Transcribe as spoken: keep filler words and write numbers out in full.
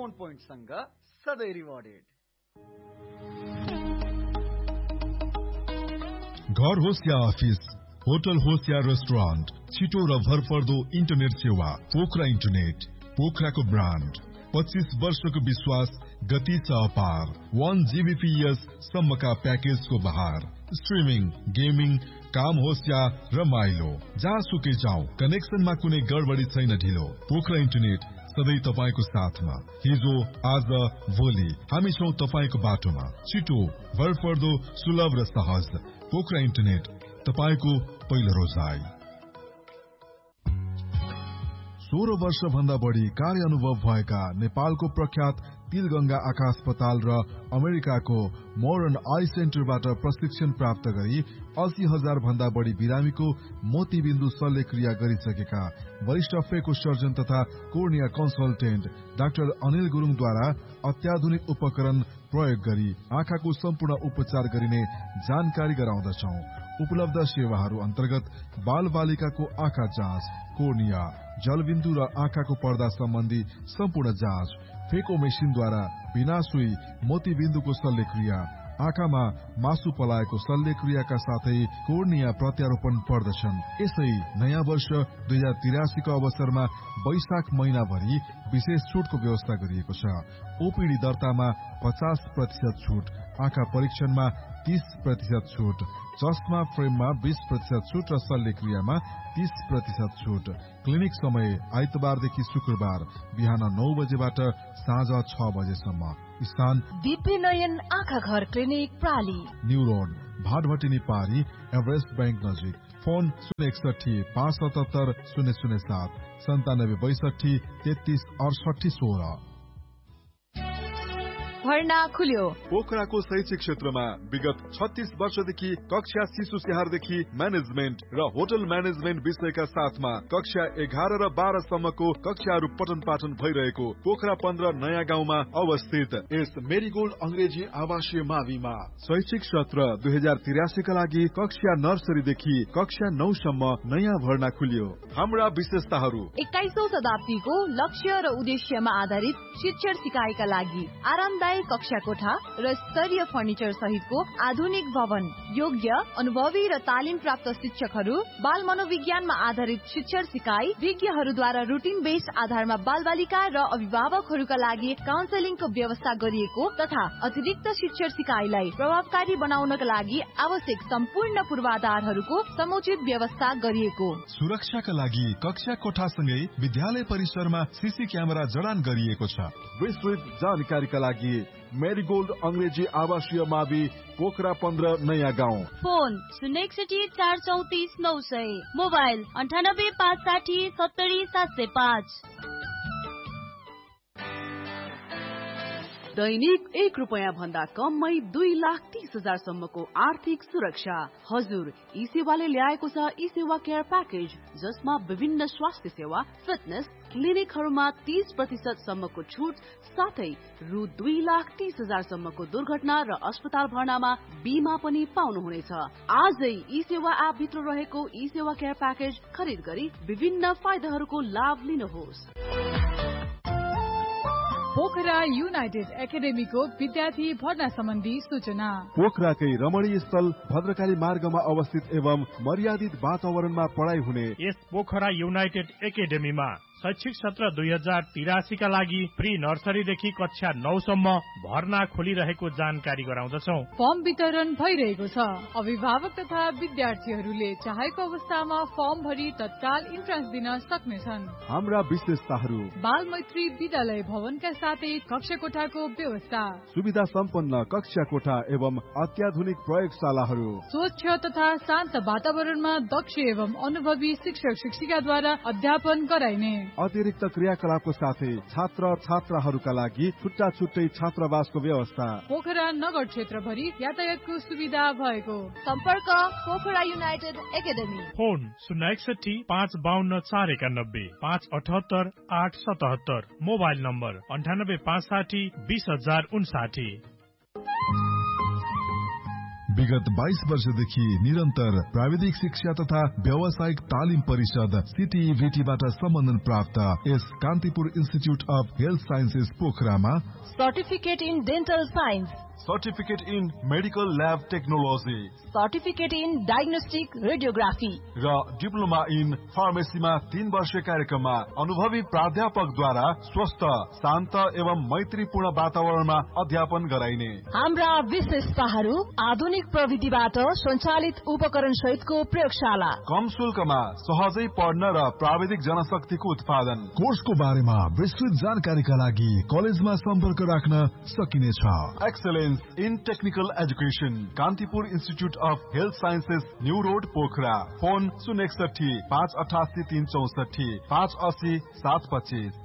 Phone पोइन्टसँग सधैँ rewarded. घर होस् या अफिस, होटल होस् या रेस्टुरेन्ट, छिटो र भरपर्दो इन्टरनेट सेवा पोखरा इन्टरनेट। पोखराको ब्रान्ड, पच्चीस वर्षको विश्वास, गति छ अपार। वन जीबीपीएस सम्मका प्याकेजको बहार। स्ट्रिमिङ, गेमिङ, काम होस् या रमाइलो, जहाँसुकै जाऊ, कनेक्सनमा कुनै गडबडी छैन ढिलो। पोखरा इन्टरनेट सधैँ तपाईको साथमा। हिजो, आज, भोलि हामी छौं तपाईको बाटोमा। छिटो, भरपर्दो, सुलभ र सहज। पोखरा इन्टरनेट, तपाईको पहिलो रोजाइ। सोह्र वर्ष भन्दा बढी कार्य अनुभव भएका नेपालको प्रख्यात तिलगंगा आँखा अस्पताल र अमेरिकाको मोडर्न आई सेन्टरबाट प्रशिक्षण प्राप्त गरी अस्सी हजार भन्दा बढी बिरामीको मोतीबिन्दु शल्यक्रिया गरिसकेका वरिष्ठ फेको सर्जन तथा कोर्निया कन्सल्टेन्ट डाक्टर अनिल गुरुङद्वारा अत्याधुनिक उपकरण प्रयोग गरी आँखाको सम्पूर्ण उपचार गरिने जानकारी गराउँदछौं। उपलब्ध सेवाहरू अन्तर्गत बाल बालिकाको आँखा जाँच, कोर्निया, जलबिन्दु र आँखाको पर्दा सम्बन्धी सम्पूर्ण जाँच, फेको मेसिनद्वारा बिना सुई मोतीबिन्दुको शल्यक्रिया, आँखामा मासु पलाएको शल्यक्रियाका साथै कोर्निया प्रत्यारोपण पर्दछन्। यसै नयाँ वर्ष दुई हजार तिरासीको अवसरमा वैशाख महिनाभरि विशेष छुटको व्यवस्था गरिएको छ। ओपीडी दर्तामा पचास प्रतिशत छुट, आँखा परीक्षणमा तीस प्रतिशत छुट, चस्मा फ्रेममा बीस प्रतिशत छुट र शल्यक्रियामा तीस प्रतिशत छुट। क्लिनिक समय आइतबारदेखि शुक्रबार बिहान नौ बजेबाट साँझ छ बजेसम्म। स्थान दिव्य नयन आँखा घर क्लिनिक प्राली, न्यू रोड, भाटभटिनी पारी, एभरेस्ट बैंक नजिक। फोन शून्य एकसठी पाँच सतहत्तर शून्य शून्य सात सन्तानब्बे बैसठी तेत्तीस अडसठी सोह्र। भर्ना खुल्यो। पोखराको शैक्षिक क्षेत्रमा विगत छत्तीस वर्षदेखि कक्षा शिशु स्याहारदेखि म्यानेजमेन्ट र होटल म्यानेजमेन्ट विषयका साथमा कक्षा एघार र बाह्र सम्मको कक्षाहरू पठन पाठन भइरहेको पोखरा पन्ध्र नयाँ गाउँमा अवस्थित यस मेरीगोल्ड अंग्रेजी आवासीय माविमा शैक्षिक सत्र दुई हजार तिरासीका लागि कक्षा नर्सरीदेखि कक्षा नौ सम्म नयाँ भर्ना खुल्यो। हाम्रा विशेषताहरू: एक्काइसौं शताब्दीको लक्ष्य र उद्देश्यमा आधारित शिक्षण सिकाइका लागि आरामदायक कक्षा कोठा र स्तरीय फर्निचर सहितको आधुनिक भवन, योग्य अनुभवी र तालिम प्राप्त शिक्षकहरू, बाल मनोविज्ञानमा आधारित शिक्षण सिकाइ, विज्ञहरूद्वारा रुटिन बेस्ड आधारमा बाल बालिका र अभिभावकहरूका लागि काउन्सेलिङको व्यवस्था गरिएको तथा अतिरिक्त शिक्षण सिकाइलाई प्रभावकारी बनाउनका लागि आवश्यक सम्पूर्ण पूर्वाधारहरूको समुचित व्यवस्था गरिएको। सुरक्षाका लागि कक्षा कोठासँगै विद्यालय परिसरमा सीसी क्यामेरा जडान गरिएको छ। विस्तृत जानकारीका लागि मेरीगोल्ड अंग्रेजी आवासीय मावि पोखरा पन्ध्र नयाँ गाउँ। फोन शून्य एकसठी चार चौतिस नौ सय, मोबाइल अन्ठानब्बे पाँच साठी सत्तरी सात सय पाँच। दैनिक एक रुपियाँ भन्दा कममै दुई लाख तीस हजार सम्मको आर्थिक सुरक्षा। हजुर, ई सेवाले ल्याएको छ ई सेवा केयर प्याकेज, जसमा विभिन्न स्वास्थ्य सेवा, फिटनेस क्लिनिकहरूमा तीस प्रतिशत सम्मको छुट साथै रु दुई लाख तीस हजार सम्मको दुर्घटना र अस्पताल भर्नामा बीमा पनि पाउनुहुनेछ। आजै ई सेवा एप भित्र रहेको ई सेवा केयर प्याकेज खरिद गरी विभिन्न फाइदाहरूको लाभ लिनुहोस्। पोखरा युनाइटेड एकाडेमीको विद्यार्थी भर्ना सम्बन्धी सूचना। पोखराकै रमणीय स्थल भद्रकाली मार्गमा अवस्थित एवं मर्यादित वातावरणमा पढाइ हुने यस पोखरा युनाइटेड एकाडेमीमा शैक्षिक सत्र दुई हजार तिरासीका लागि प्री नर्सरीदेखि कक्षा नौसम्म भर्ना खोलिरहेको जानकारी गराउँदछौ। फर्म वितरण भइरहेको छ। अभिभावक तथा विद्यार्थीहरूले चाहेको अवस्थामा फर्म भरी तत्काल इन्ट्रान्स दिन सक्नेछन्। हाम्रा विशेषताहरू: बाल मैत्री विद्यालय भवनका साथै कक्षा कोठाको व्यवस्था, सुविधा सम्पन्न कक्षा कोठा एवं अत्याधुनिक प्रयोगशालाहरू, स्वच्छ तथा शान्त वातावरणमा दक्ष एवं अनुभवी शिक्षक शिक्षिकाद्वारा अध्यापन गराइने, अतिरिक्त क्रियाकलापको साथै छात्र छात्राहरूका लागि छुट्टा छुट्टै छात्रावासको व्यवस्था। पोखरा नगर क्षेत्रभरि यातायातको सुविधा भएको। सम्पर्क पोखरा युनाइटेड एकाडेमी। फोन शून्य एकसठी पाँच बाहन्न चार एकानब्बे पाँच अठहत्तर आठ सतहत्तर, मोबाइल नम्बर अन्ठानब्बे पाँच साठी बीस हजार उन्साठी। विगत बाइस वर्षदेखि निरन्तर प्राविधिक शिक्षा तथा व्यावसायिक तालिम परिषद सीटीईभीटीबाट सम्बन्धन प्राप्त यस Kantipur institute of health sciences पोखरामा certificate in dental science, certificate in medical lab technology, certificate in diagnostic radiography र डिप्लोमा इन फार्मेसीमा तीन वर्ष कार्यक्रममा अनुभवी प्राध्यापकद्वारा स्वस्थ, शान्त एवं मैत्रीपूर्ण वातावरणमा अध्यापन गराइने। हाम्रा विशेषताहरू आधुनिक प्रविधिबाट सञ्चालित उपकरण सहितको प्रयोगशाला, कम शुल्कमा सहजै पढ्न र प्राविधिक जनशक्तिको उत्पादन। कोर्सको बारेमा विस्तृत जानकारीका लागि कलेजमा सम्पर्क राख्न सकिनेछ। Excellence in technical education, Kantipur institute of health sciences, new road Pokhara. Phone शून्य एकसठी पाँच अठासी तीन चौसठी पाँच असी सात पच्चिस।